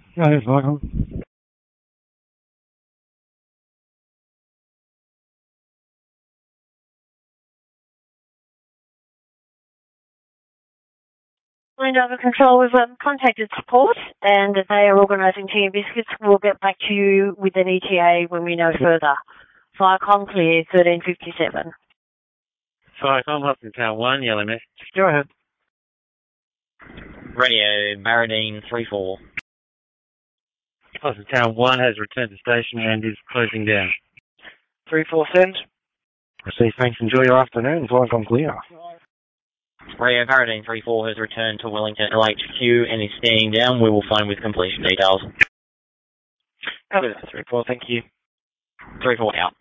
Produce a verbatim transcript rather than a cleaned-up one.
Go ahead, Michael. Mind over control, we've um, contacted support and they are organising tea and biscuits. We'll get back to you with an E T A when we know further. Viacom clear, thirteen fifty-seven. Viacom, Hudson Town one, yellow message. Go ahead. Radio, Baradine three four. Hudson Town one has returned to station and is closing down. three four send. Receive, thanks, enjoy your afternoon. Viacom clear. Radio, Baradine three four has returned to Wellington L H Q and is standing down. We will phone with completion details. Over three four, thank you. three four out.